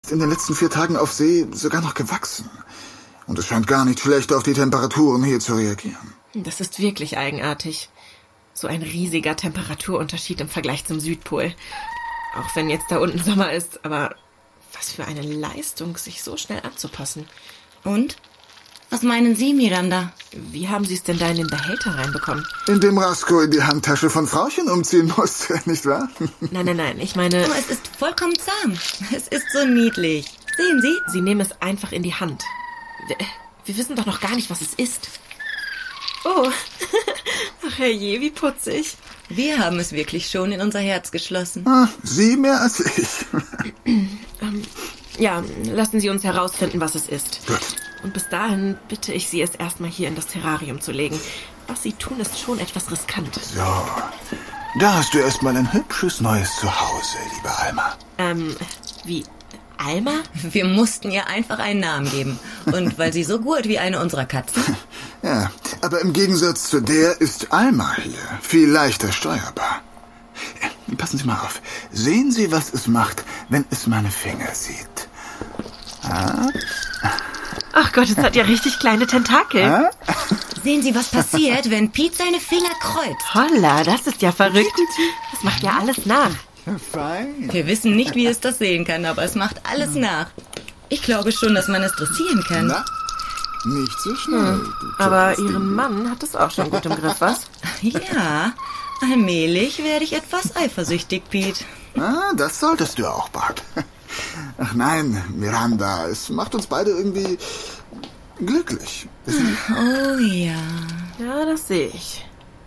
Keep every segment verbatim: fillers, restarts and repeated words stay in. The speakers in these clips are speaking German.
ist in den letzten vier Tagen auf See sogar noch gewachsen. Und es scheint gar nicht schlecht auf die Temperaturen hier zu reagieren. Das ist wirklich eigenartig. So ein riesiger Temperaturunterschied im Vergleich zum Südpol. Auch wenn jetzt da unten Sommer ist, aber was für eine Leistung, sich so schnell anzupassen. Und? Was meinen Sie, Miranda? Wie haben Sie es denn da in den Behälter reinbekommen? Indem Rasko in die Handtasche von Frauchen umziehen musste, nicht wahr? Nein, nein, nein, ich meine... Oh, es ist vollkommen zahm. Es ist so niedlich. Sehen Sie? Sie nehmen es einfach in die Hand. Wir, wir wissen doch noch gar nicht, was es ist. Oh, ach herrje, wie putzig. Wir haben es wirklich schon in unser Herz geschlossen. Ah, Sie mehr als ich. ähm, ja, lassen Sie uns herausfinden, was es ist. Gut. Und bis dahin bitte ich Sie, es erstmal hier in das Terrarium zu legen. Was Sie tun, ist schon etwas riskant. So, da hast du erstmal ein hübsches neues Zuhause, liebe Alma. Ähm, wie... Alma? Wir mussten ihr einfach einen Namen geben. Und weil sie so gut wie eine unserer Katzen... Ja, aber im Gegensatz zu der ist Alma hier viel leichter steuerbar. Passen Sie mal auf. Sehen Sie, was es macht, wenn es meine Finger sieht. Ah? Ach Gott, es hat ja richtig kleine Tentakel. Ah? Sehen Sie, was passiert, wenn Pete seine Finger kreuzt? Holla, das ist ja verrückt. Das macht ja alles nach. Fein. Wir wissen nicht, wie es das sehen kann, aber es macht alles nach. Ich glaube schon, dass man es dressieren kann. Na, nicht so schnell. Hm. Aber Ihren Mann hat es auch schon gut im Griff, was? Ja, allmählich werde ich etwas eifersüchtig, Pete. Ah, das solltest du auch, Bart. Ach nein, Miranda, es macht uns beide irgendwie glücklich. Oh ja. Ja, das sehe ich.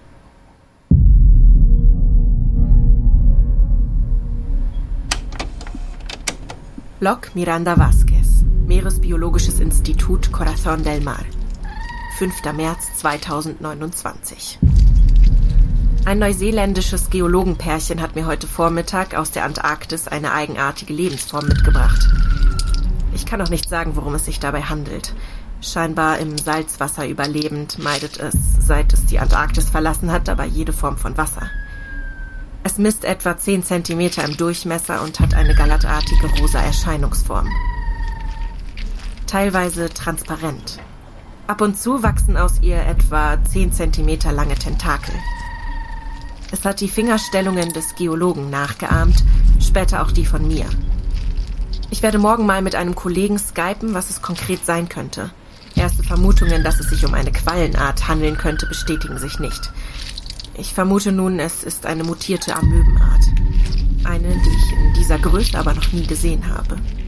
Log Miranda Vázquez, Meeresbiologisches Institut Corazón del Mar. fünfter März zweitausendneunundzwanzig. Ein neuseeländisches Geologenpärchen hat mir heute Vormittag aus der Antarktis eine eigenartige Lebensform mitgebracht. Ich kann auch nicht sagen, worum es sich dabei handelt. Scheinbar im Salzwasser überlebend, meidet es, seit es die Antarktis verlassen hat, aber jede Form von Wasser. Es misst etwa zehn Zentimeter im Durchmesser und hat eine gallertartige rosa Erscheinungsform. Teilweise transparent. Ab und zu wachsen aus ihr etwa zehn Zentimeter lange Tentakel. Es hat die Fingerstellungen des Geologen nachgeahmt, später auch die von mir. Ich werde morgen mal mit einem Kollegen skypen, was es konkret sein könnte. Erste Vermutungen, dass es sich um eine Quallenart handeln könnte, bestätigen sich nicht. Ich vermute nun, es ist eine mutierte Amöbenart. Eine, die ich in dieser Größe aber noch nie gesehen habe.